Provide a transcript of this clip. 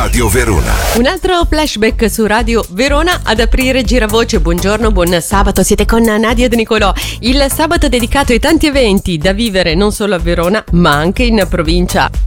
Radio Verona. Un altro flashback su Radio Verona. Ad aprire Giravoce. Buongiorno, buon sabato, siete con Nadia De Nicolò. Il sabato dedicato ai tanti eventi da vivere non solo a Verona ma anche in provincia.